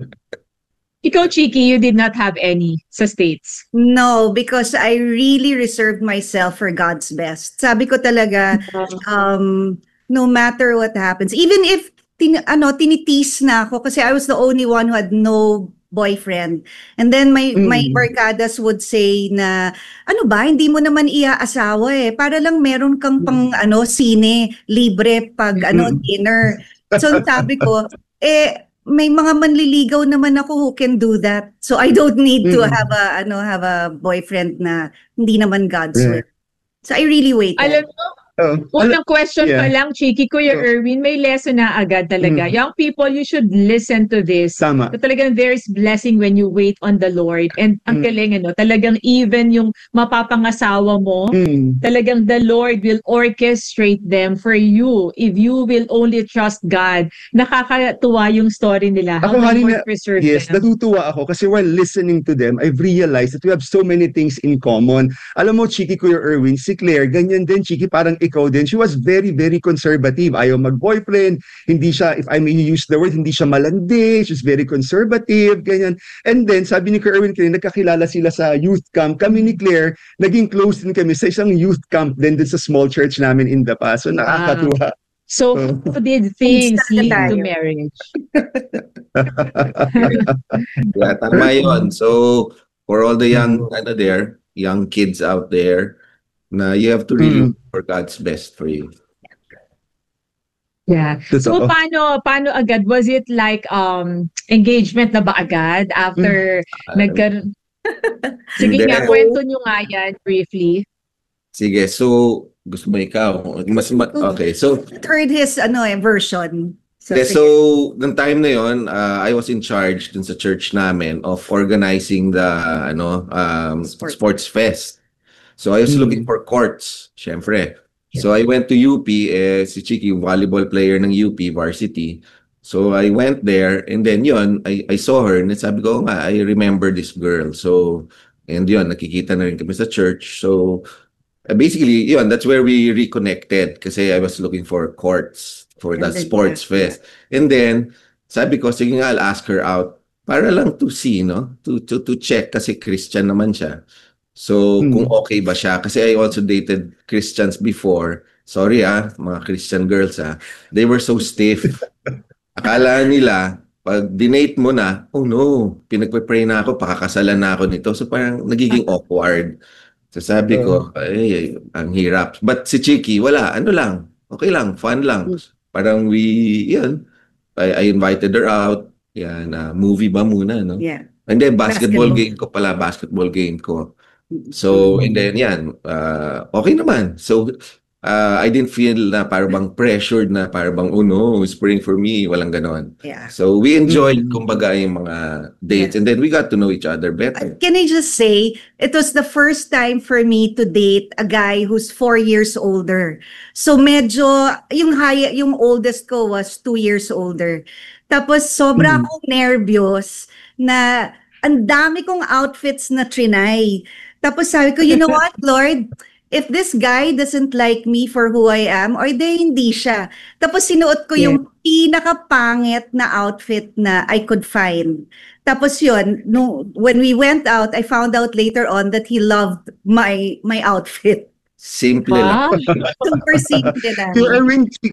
Ikaw, Chiki, you did not have any sa States. No, because I really reserved myself for God's best. Sabi ko talaga, um, no matter what happens, even if tin ano tinitease na ako kasi I was the only one who had no boyfriend. And then my Mm. my barkadas would say na ano ba, hindi mo naman iaasawa eh, para lang meron kang pang ano sine libre pag ano Mm. dinner. So sabi ko, eh may mga manliligaw naman ako who can do that. So I don't need to Mm. have a ano have a boyfriend na hindi naman God's Yeah. will. So I really waited. Alam mo, Oh. unang question Yeah. pa lang, Chiki, Kuya Oh. Erwin, may lesson na agad talaga. Mm. Young people, you should listen to this. Tama. So, talagang there is blessing when you wait on the Lord. And ang Mm. galing, ano, talagang even yung mapapangasawa mo, Mm. talagang the Lord will orchestrate them for you if you will only trust God. Nakakatuwa yung story nila. How Ako, the honey, Lord na- preserved Yes, them. natutuwa ako kasi while listening to them, I've realized that we have so many things in common. Alam mo, Chiki, Kuya Erwin, si Claire, ganyan din, Chiki, parang ikaw din. She was very, very conservative. Ayaw mag-boyfriend. Hindi siya, if I may use the word, hindi siya malandi. She's very conservative, ganyan. And then, sabi ni Kuya Erwin, kanina, nagkakilala sila sa youth camp. Kami ni Claire, naging close din kami sa isang youth camp din dun sa small church namin in the past. So, nakakatuwa. So, Oh. how did things Kumusta lead tayo? to marriage? Yeah, tama yun. So, for all the young, ano there, young kids out there, na you have to really Mm. look for God's best for you. Yeah. So Totoo. paano paano agad, was it like um engagement na ba agad after Um, nagkaroon? Sige Hindi. nga, kwento nyo nga yan briefly. Sige, so, gusto mo ikaw? Mas, ma- okay, so, Heard his ano eh, version. So, yeah, sige. so, nung time na yon, uh, I was in charge dun sa church namin of organizing the, ano, um, Sport. sports fest. So, I was Mm. looking for courts, syempre. So, I went to U P, eh, si Chiki, volleyball player ng U P, varsity. So, I went there, and then yon, I, I saw her, and sabi ko, "Oh, nga, I remember this girl." So, and yon, nakikita na rin kami sa church. So, uh, basically, yon, that's where we reconnected kasi I was looking for courts for And that then, sports yeah, fest. And then, sabi ko, sige nga, I'll ask her out para lang to see, no? To, to, to check kasi Christian naman siya. So, Hmm. kung okay ba siya. Kasi I also dated Christians before. Sorry ah, mga Christian girls ah. They were so stiff. Akala nila, pag dinate mo na, oh no, pinagpe-pray na ako, pakakasalan na ako nito. So, parang nagiging awkward. So, sabi ko, ay, ay, ang hirap. But si Chiki, wala. Ano lang, okay lang, fun lang. Parang we, yan, I, I invited her out. Yan, uh, movie ba muna, no? Yeah. And then, basketball, Basketball. game ko pala, basketball game ko. So, and then, yan, uh, okay naman. So, uh, I didn't feel na parang bang pressured na parang bang, oh no, spring for me, walang ganon. Yeah. So, we enjoyed, Mm. kumbaga, yung mga dates. Yeah. And then, we got to know each other better. Can I just say, it was the first time for me to date a guy who's four years older. So medyo, yung high, yung oldest ko was two years older. Tapos sobra Mm. akong nervyos na ang dami kong outfits na trinay. Tapos sabi ko, you know what, Lord? If this guy doesn't like me for who I am, or di hindi siya. Tapos sinuot ko yung pinakapangit na outfit na I could find. Tapos yun, no, when we went out, I found out later on that he loved my my outfit. Simple lang. Wow. Super simple lang. Kuya Erwin, Chiki,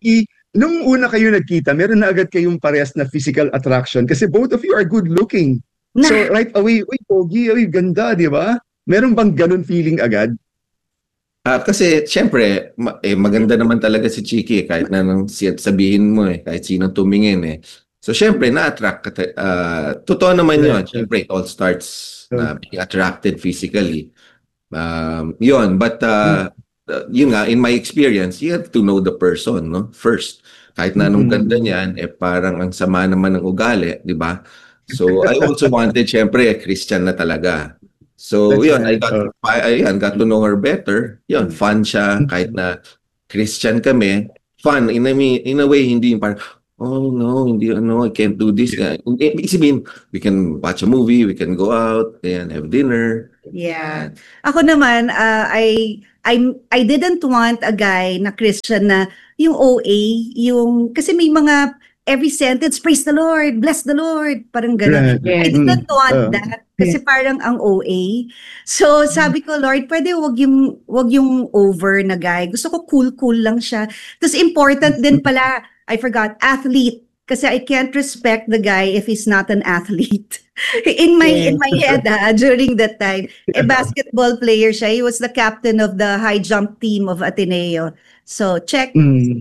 nung una kayo nagkita, meron na agad kayong parehas na physical attraction kasi both of you are good looking. So Na, right away, uy, pogi, uy, ganda, di ba? Meron bang ganun feeling agad? Ah, kasi syempre, ma- eh, maganda naman talaga si Chiki eh, kahit na nang si- sabihin mo eh, kahit sino tumingin eh. So syempre, na-attract ka. ta- ah, totoo naman yun. Yeah. Syempre, it all starts na being attracted physically. Um, yun, but uh, uh, yun nga, in my experience, you have to know the person, no? First. Kahit na anong ganda niyan, eh parang ang sama naman ng ugali, di ba? So I also wanted, syempre, Christian na talaga. So That's yun, I right. got, Oh. I, I- got to know her better. Yun, fun siya, kahit na Christian kami. Fun, in a, me- in a way, hindi yung parang, oh no, hindi, ano, I can't do this. Yeah. Ibig sabihin, we can watch a movie, we can go out, and have dinner. yeah. Ako naman, uh, I I I didn't want a guy na Christian na yung O A, yung kasi may mga every sentence, praise the Lord, bless the Lord, parang gano'n. Right. I Yes. didn't Mm. want Oh. that kasi parang ang O A. So sabi ko, Lord, pwede wag yung wag yung over na guy. Gusto ko cool-cool lang siya. Tapos important din pala, I forgot, athlete. Kasi I can't respect the guy if he's not an athlete. In my in my head ah, during that time, a basketball player siya. He was the captain of the high jump team of Ateneo. So check. Mm.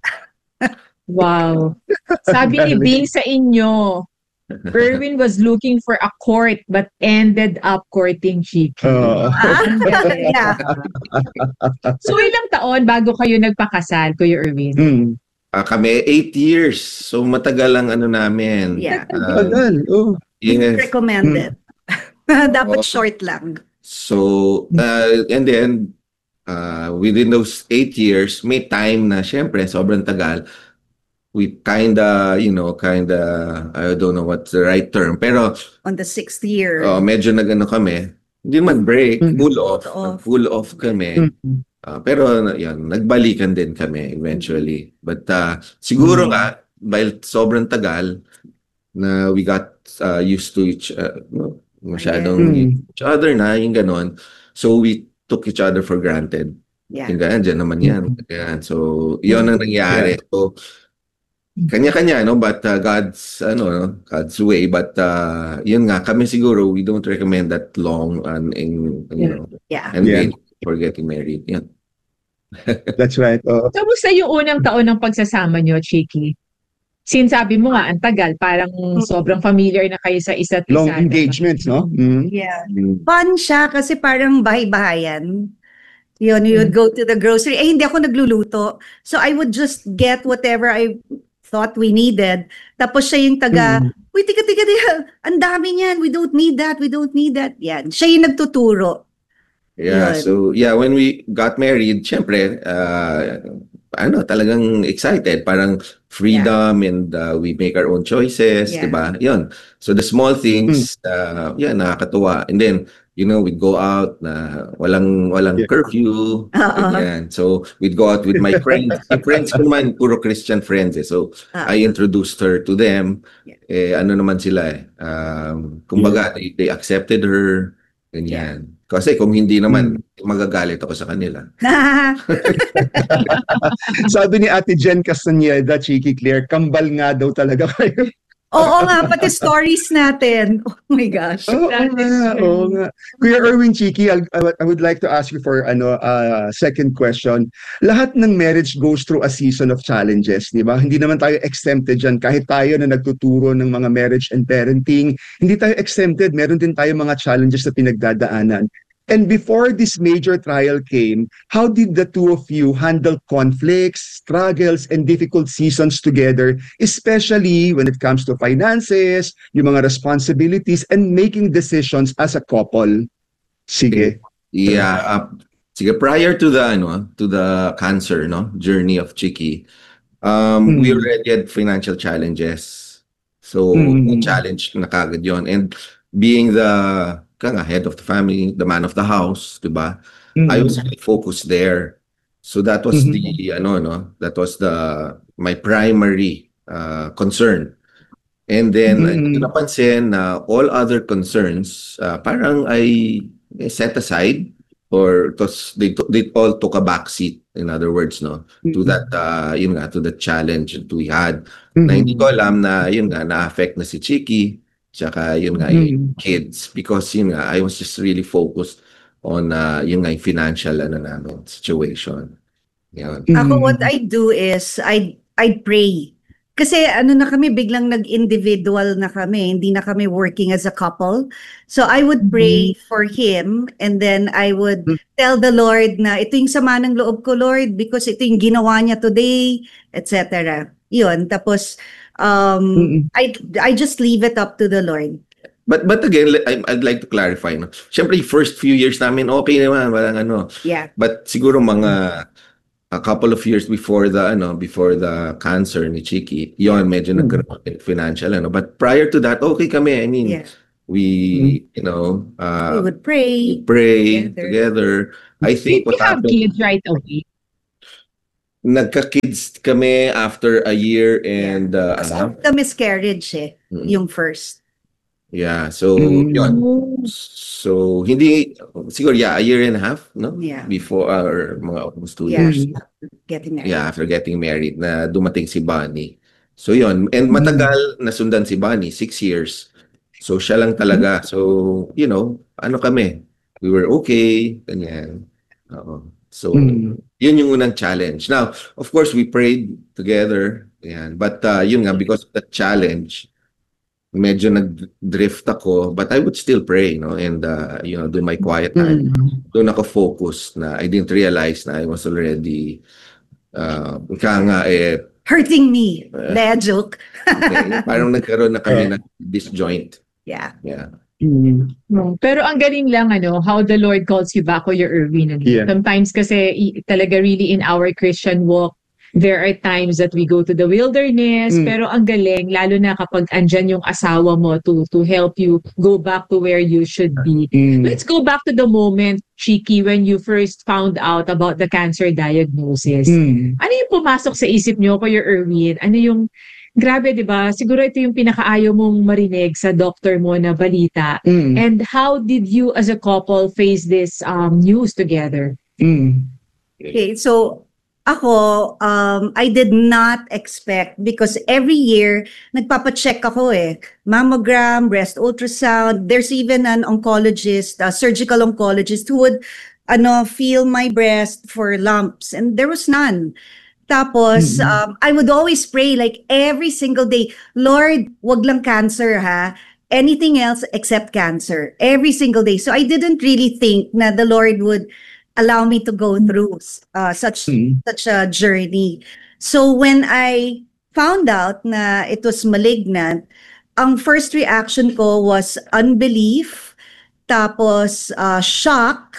Wow. Sabi ni Galing. Bing sa inyo, Erwin was looking for a court but ended up courting Chiki. Oh. Ah, yeah. So ilang taon bago kayo nagpakasal, Kuya Erwin? Mm. Ah, kami, eight years. So matagal ang ano namin. Yeah. Ah, Tagal. Oh. yes. Recommended. Dapat Oh. short lang. So, uh, and then, uh, within those eight years, may time na, syempre, sobrang tagal. We kinda, you know, kinda, I don't know what's the right term, pero On the sixth year. uh, medyo nagano kami. Hindi man break, Mm. full off. Off. Full off kami. Mm. Ah, pero yan, nagbalikan din kami eventually. But uh, siguro Mm. nga, dahil sobrang tagal, na we got uh, used to each, uh, no, masyadong Mm. each other na, yung ganon. So we took each other for granted. Yeah. Yung ganon, dyan naman yan. Yan. So, yun ang nangyari. So, kanya-kanya, no? But uh, God's, ano, no? God's way. But uh, yun nga, kami siguro, we don't recommend that long and, in, you Yeah. know, Yeah. and Yeah. wait for getting married. Yan. That's right. Oh. Kamusta yung unang taon ng pagsasama nyo, Chiki? Sinasabi mo nga, ang tagal, parang sobrang familiar na kayo sa isa't isa. Long engagements, no? Mm. Yeah. Mm. Fun siya kasi parang bahay-bahayan. Yun, you would go to the grocery. Eh, hindi ako nagluluto. So I would just get whatever I thought we needed. Tapos siya yung taga, Mm. uy, tika, tika, tika, ang dami niyan. We don't need that. We don't need that. Yan. Siya yung nagtuturo. Yeah, Yun. so yeah, when we got married, syempre, uh, ano, talagang excited, parang freedom and uh, we make our own choices, Yeah. 'di ba? 'Yun. So the small things, uh, yeah, nakakatuwa. And then, you know, we'd go out na walang walang Yeah. curfew. Oo. Ganyan. So we'd go out with my friends. Yung friends ko naman, puro Christian friends eh. So Ah. I introduced her to them. Yeah. Eh, ano naman sila eh. Um, kumbaga, they, they accepted her. Ganyan. Kasi kung hindi naman, magagalit ako sa kanila. Sabi ni Ate Jen Castañeda, Chiki Claire, kambal nga daw talaga kayo. Oo nga, pati stories natin. Oh my gosh. Oo nga, oo nga. Kuya Erwin Chiki, I, I would- I would like to ask you for ano uh, second question. Lahat ng marriage goes through a season of challenges, di ba? Hindi naman tayo exempted dyan. Kahit tayo na nagtuturo ng mga marriage and parenting, hindi tayo exempted. Meron din tayo mga challenges na pinagdadaanan. And before this major trial came, how did the two of you handle conflicts, struggles, and difficult seasons together, especially when it comes to finances, yung mga responsibilities, and making decisions as a couple? Sige. Yeah, uh, sige, prior to the ano, to the cancer, no, journey of Chiki, um, we Hmm. already had financial challenges. So, Hmm. yung challenge na kagad yun. And being the ka nga, head of the family, the man of the house, diba? I was really focused there. So that was Mhm. the ano no, that was the my primary uh, concern. And then Mhm. mm napansin na all other concerns uh, parang I set aside or it was, they, took- they all took a back seat. In other words, no, to that, uh, yun nga, to the challenge that we had. Mhm. Na hindi ko alam na, yun nga, na-affect na si Chiki, tsaka yun nga, yung kids. Because, yun nga, I was just really focused on, uh, yun nga, yung financial, ano namin, situation. Yun. Ako, what I do is, I I pray. Kasi ano na kami, biglang nag-individual na kami. Hindi na kami working as a couple. So I would pray for him and then I would tell the Lord na ito yung sama ng loob ko, Lord, because ito yung ginawa niya today, et cetera. Yun. Tapos, um, I, I just leave it up to the Lord. But but again, I, I'd like to clarify, no? Siyempre, first few years namin, okay naman, walang ano. Yeah. But siguro mga a couple of years before the ano before the cancer ni Chiki, yon medyo nagkaroon ng financial ano. But prior to that, okay kami. I mean, Yeah. we you know We uh, would pray. pray together. together. I Did think you what have happened, kids right away? nagka-kids kami after a year and uh, Kasi ano, the miscarriage eh, Mm. yung first. yeah, so Mm. yon. So hindi siguro yeah, a year and a half, no? Yeah. Before or mga almost two Yeah. years. Getting married. Yeah, after getting married na dumating si Bonnie. So yon, and matagal nasundan si Bonnie, six years. So siya lang talaga. So, you know, ano kami? We were okay, ganyan. Oo. So, Mm. yun yung unang challenge. Now, of course, we prayed together. Yan. But uh, yun nga, because of the challenge, medyo nag-drift ako, but I would still pray, no? And, uh, you know, do my quiet time. Doon ako focus na I didn't realize na I was already, uh, ika nga eh, Hurting me. Uh, joke. okay, parang nagkaroon na kami ng disjoint. Yeah. Yeah. No. Pero ang galing lang ano, how the Lord calls you back, Kuya Erwin. Ano? Yeah. Sometimes kasi i- talaga really in our Christian walk, there are times that we go to the wilderness, Mm. pero ang galing, lalo na kapag andyan yung asawa mo to to help you go back to where you should be. Mm. Let's go back to the moment, Chiki, when you first found out about the cancer diagnosis. Mm. Ano yung pumasok sa isip nyo, Kuya Erwin? Ano yung, grabe, di ba? Siguro ito yung pinakaayaw mong marinig sa doctor mo na balita. Mm. And how did you as a couple face this um, news together? Mm. Okay, so ako, um, I did not expect because every year, nagpapacheck ako eh. Mammogram, breast ultrasound. There's even an oncologist, a surgical oncologist who would ano, feel my breast for lumps. And there was none. Tapos, um, I would always pray like every single day, Lord, wag lang cancer ha. Anything else except cancer. Every single day. So I didn't really think na the Lord would allow me to go through uh, such Mm. such a journey. So when I found out na it was malignant, ang first reaction ko was unbelief, tapos uh, shock,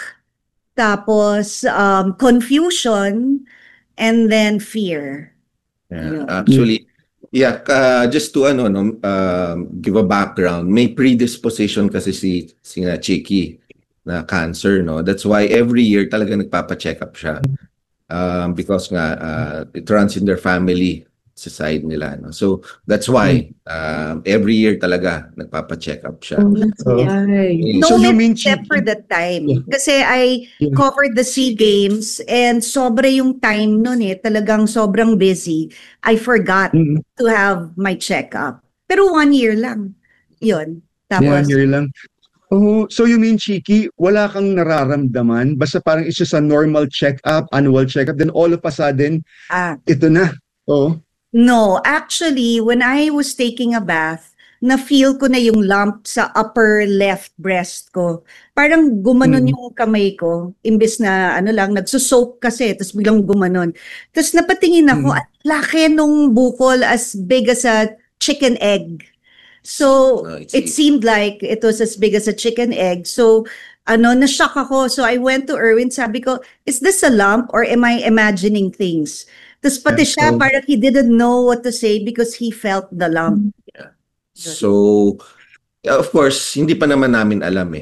tapos um, confusion, and then fear. Yeah. Actually, yeah, uh, just to ano no, um, give a background, may predisposition kasi si si uh, Chiki na cancer, no? That's why every year talaga nagpapa-check up siya. Um, because nga uh, it runs in their family sa side nila, no? So that's why um, every year talaga nagpapa-check up siya. That's Oh. why. No So you next mean step Chiki- for that time. Yeah. Kasi I Yeah. covered the SEA Games and sobra yung time nun eh. Talagang sobrang busy. I forgot Mm. to have my checkup. Pero one year lang. Yun. One Tapos, year lang. Oh, so you mean, Chiki, wala kang nararamdaman? Basta parang it's just a normal check-up, annual check-up, then all of a sudden, ah, ito na. Oh. no, actually, when I was taking a bath, na-feel ko na yung lump sa upper left breast ko. Parang gumanon Mm. yung kamay ko. Imbes na, ano lang, nagsusoak kasi, tapos biglang gumanon. Tapos napatingin ako, Mm. at laki nung bukol as big as a chicken egg. So, Oh, it's- it seemed like it was as big as a chicken egg. So, ano, na-shock ako. So, I went to Erwin, sabi ko, is this a lump or am I imagining things? Tapos pati Yeah, siya, so- parang he didn't know what to say because he felt the lump. So, yeah, of course, hindi pa naman namin alam eh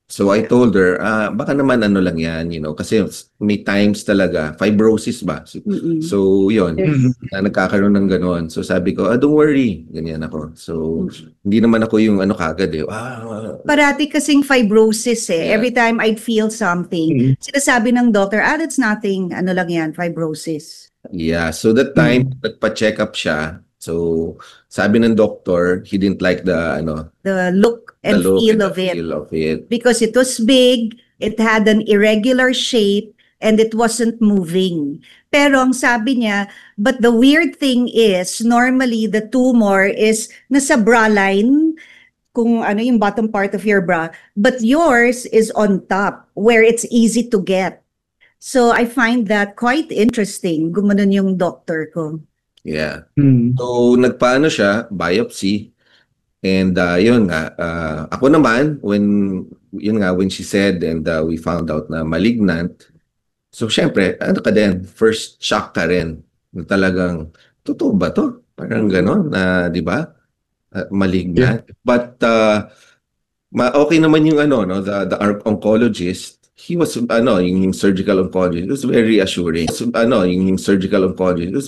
So I told her, ah, baka naman ano lang yan, you know, kasi may times talaga, fibrosis ba? So, Mm-mm. so yun, Yes. na nagkakaroon ng ganon. So sabi ko, ah, don't worry, ganyan ako. So hindi naman ako yung ano kagad eh. Ah, Parati kasing fibrosis eh. Yeah. Every time I'd feel something, sinasabi ng doctor, ah, that's nothing, ano lang yan, fibrosis. yeah, so that time, nagpa-check up siya. So sabi ng doctor, he didn't like the ano, The look the and look feel and the of it. feel of it. Because it was big, it had an irregular shape, and it wasn't moving. Pero ang sabi niya, but the weird thing is, normally the tumor is nasa bra line, kung ano yung bottom part of your bra, but yours is on top, where it's easy to get. So I find that quite interesting. Gumanon yung doctor ko. Yeah. Mm. So nagpaano siya, biopsy. And uh, yun nga, uh, ako naman, when, yun nga, when she said and uh, we found out na malignant, so syempre, ano ka din, first shock ka rin, na talagang, totoo ba to? Parang gano'n, na, di ba? Uh, malignant. But, uh, ma okay naman yung ano, no, the, the oncologist, he was, ano, yung, yung surgical oncologist, it was very assuring. So, ano, yung, yung surgical oncologist, it was